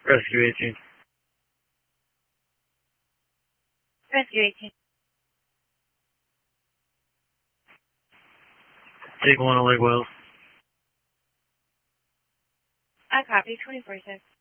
Rescue 18. Rescue 18. Take 1 on Lake Wells. I copy 24-6.